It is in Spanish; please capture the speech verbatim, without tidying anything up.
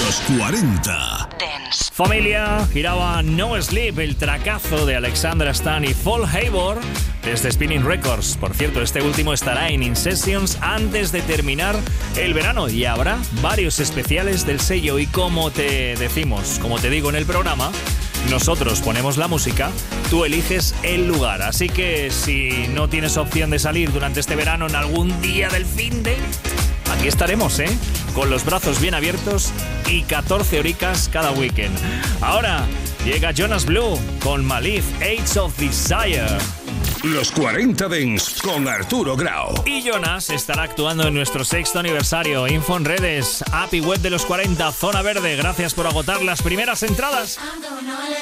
Los cuarenta Dance. Familia, giraba No Sleep, el tracazo de Alexandra Stan y Paul Hayward desde Spinning Records. Por cierto, este último estará en In Sessions antes de terminar el verano y habrá varios especiales del sello. Y como te decimos, como te digo en el programa, nosotros ponemos la música, tú eliges el lugar. Así que si no tienes opción de salir durante este verano en algún día del finde, aquí estaremos, ¿eh? Con los brazos bien abiertos y catorce horicas cada weekend. Ahora llega Jonas Blue con Malif, Age of Desire. Los cuarenta Dance con Arturo Grau. Y Jonas estará actuando en nuestro sexto aniversario. Info en redes, app y web de los cuarenta, Zona Verde. Gracias por agotar las primeras entradas.